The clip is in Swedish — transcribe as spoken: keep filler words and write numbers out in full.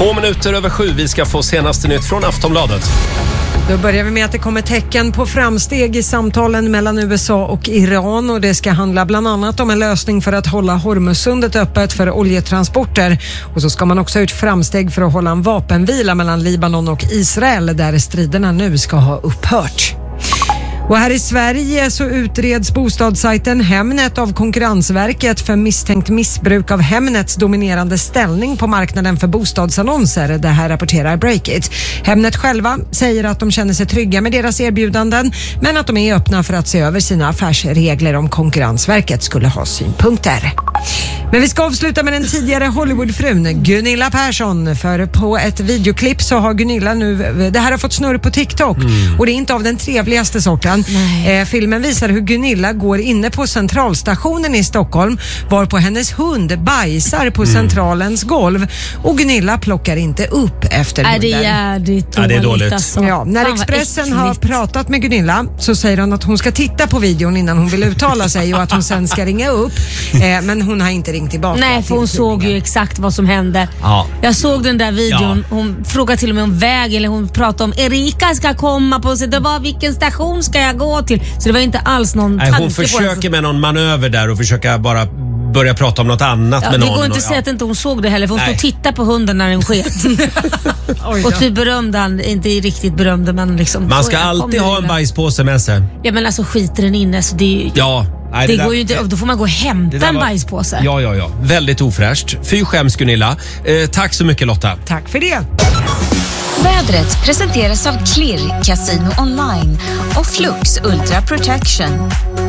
Två minuter över sju. Vi ska få senaste nytt från Aftonbladet. Då börjar vi med att det kommer tecken på framsteg i samtalen mellan U S A och Iran, och det ska handla bland annat om en lösning för att hålla Hormuzsundet öppet för oljetransporter, och så ska man också ha ut framsteg för att hålla en vapenvila mellan Libanon och Israel där striderna nu ska ha upphört. Och här i Sverige så utreds bostadssajten Hemnet av Konkurrensverket för misstänkt missbruk av Hemnets dominerande ställning på marknaden för bostadsannonser. Det här rapporterar Breakit. Hemnet själva säger att de känner sig trygga med deras erbjudanden, men att de är öppna för att se över sina affärsregler om Konkurrensverket skulle ha synpunkter. Men vi ska avsluta med den tidigare Hollywoodfrun Gunilla Persson, för på ett videoklipp så har Gunilla nu, det här har fått snurr på TikTok mm. och det är inte av den trevligaste sorten. Eh, filmen visar hur Gunilla går inne på centralstationen i Stockholm, varpå hennes hund bajsar på mm. centralens golv, och Gunilla plockar inte upp efter hunden. Är det jävligt ja, det är dåligt. Alltså. Ja, när Fan, Expressen har pratat med Gunilla så säger hon att hon ska titta på videon innan hon vill uttala sig och att hon sen ska ringa upp, eh, men hon har inte ringt tillbaka. Nej, för hon såg ju exakt vad som hände. Ja. Jag såg den där videon. Ja. Hon frågade till och med om väg, eller hon pratade om Erika ska komma på sig. Det var vilken station ska jag gå till? Så det var inte alls någon Nej, tanke hon på försöker det. med någon manöver där och försöka bara börja prata om något annat Ja, med det någon. går inte och, att säga ja. att inte hon såg det heller, för hon Nej. stod och tittade på hunden när den sket. Och typ berömde han, inte riktigt berömde, men liksom. Man så ska jag alltid kom ha en där. bajspåse med sig. Ja, men alltså skiter den inne så det är ju... Ja. Nej, det det går där, ju inte, då får man gå och hämta där en var- bajspåse. Ja, ja, ja. Väldigt ofräscht. Fy skäms Gunilla. Eh, tack så mycket Lotta. Tack för det. Vädret presenteras av Klirr Casino Online och Flux Ultra Protection.